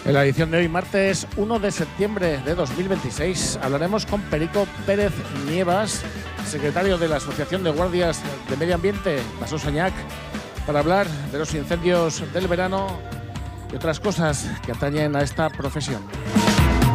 En la edición de hoy, martes 1 de septiembre de 2026, hablaremos con Perico Pérez Nievas, secretario de la Asociación de Guardias de Medio Ambiente, Basosañac, para hablar de los incendios del verano y otras cosas que atañen a esta profesión.